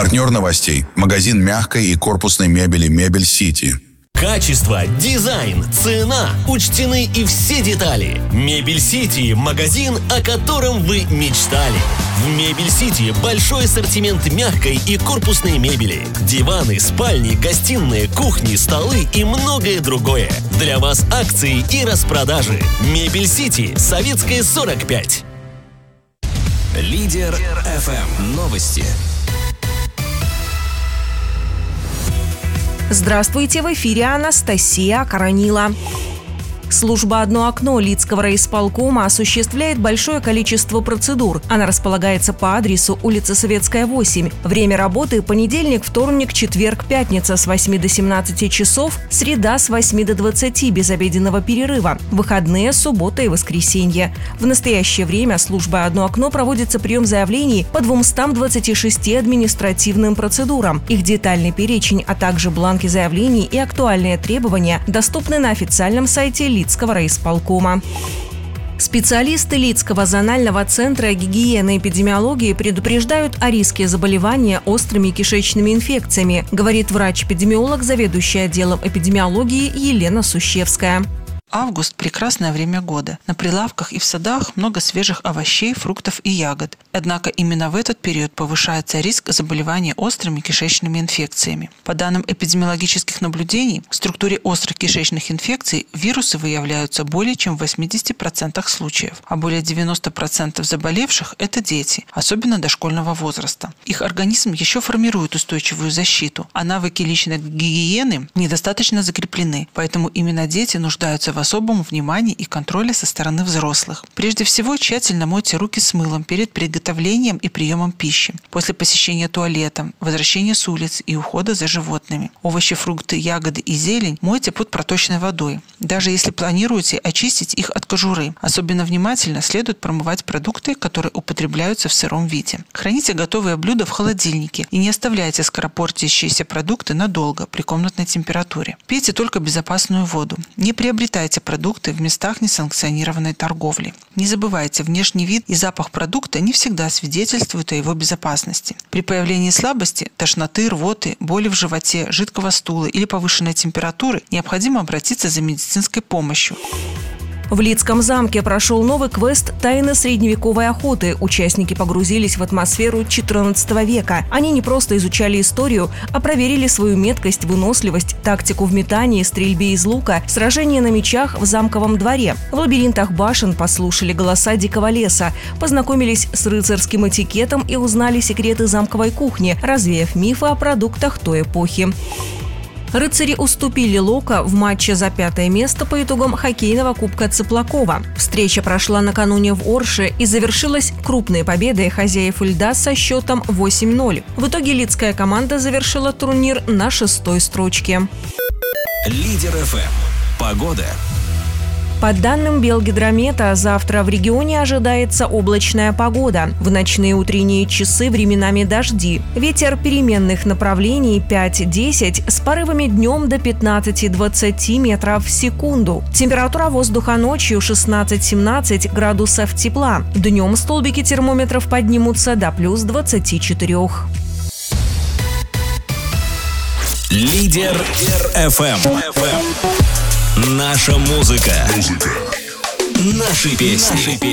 Партнер новостей – магазин мягкой и корпусной мебели «Мебель Сити». Качество, дизайн, цена. Учтены и все детали. Мебель Сити – магазин, о котором вы мечтали. В Мебель Сити большой ассортимент мягкой и корпусной мебели. Диваны, спальни, гостиные, кухни, столы и многое другое. Для вас акции и распродажи. Мебель Сити, Советская, 45. Лидер ФМ. Новости. Здравствуйте, в эфире Анастасия Коронила. Служба «Одно окно» Лидского райисполкома осуществляет большое количество процедур. Она располагается по адресу улица Советская, 8. Время работы – понедельник, вторник, четверг, пятница с 8 до 17 часов, среда с 8 до 20 без обеденного перерыва, выходные, суббота и воскресенье. В настоящее время службой «Одно окно» проводится прием заявлений по 226 административным процедурам. Их детальный перечень, а также бланки заявлений и актуальные требования доступны на официальном сайте Лидского райисполкома. Специалисты Лидского зонального центра гигиены и эпидемиологии предупреждают о риске заболевания острыми кишечными инфекциями, говорит врач-эпидемиолог, заведующий отделом эпидемиологии Елена Сущевская. Август – прекрасное время года. На прилавках и в садах много свежих овощей, фруктов и ягод. Однако именно в этот период повышается риск заболевания острыми кишечными инфекциями. По данным эпидемиологических наблюдений, в структуре острых кишечных инфекций вирусы выявляются более чем в 80% случаев, а более 90% заболевших – это дети, особенно дошкольного возраста. Их организм еще формирует устойчивую защиту, а навыки личной гигиены недостаточно закреплены, поэтому именно дети нуждаются в особом внимании и контроле со стороны взрослых. Прежде всего, тщательно мойте руки с мылом перед приготовлением и приемом пищи, после посещения туалета, возвращения с улиц и ухода за животными. Овощи, фрукты, ягоды и зелень мойте под проточной водой, даже если планируете очистить их от кожуры. Особенно внимательно следует промывать продукты, которые употребляются в сыром виде. Храните готовые блюда в холодильнике и не оставляйте скоропортящиеся продукты надолго при комнатной температуре. Пейте только безопасную воду. Не приобретайте продукты в местах несанкционированной торговли. Не забывайте, внешний вид и запах продукта не всегда свидетельствуют о его безопасности. При появлении слабости, тошноты, рвоты, боли в животе, жидкого стула или повышенной температуры необходимо обратиться за медицинской помощью. В Лидском замке прошел новый квест «Тайны средневековой охоты». Участники погрузились в атмосферу XIV века. Они не просто изучали историю, а проверили свою меткость, выносливость, тактику в метании, стрельбе из лука, сражения на мечах в замковом дворе. В лабиринтах башен послушали голоса дикого леса, познакомились с рыцарским этикетом и узнали секреты замковой кухни, развеяв мифы о продуктах той эпохи. Рыцари уступили Лока в матче за 5-е место по итогам хоккейного кубка Цыплакова. Встреча прошла накануне в Орше и завершилась крупной победой хозяев льда со счетом 8-0. В итоге лидская команда завершила турнир на 6-й строчке. Лидер ФМ. Погода. По данным Белгидромета, завтра в регионе ожидается облачная погода. В ночные утренние часы временами дожди. Ветер переменных направлений 5-10 с порывами днем до 15-20 метров в секунду. Температура воздуха ночью 16-17 градусов тепла. Днем столбики термометров поднимутся до плюс 24. Лидер ФМ. Наша музыка. Наши песни.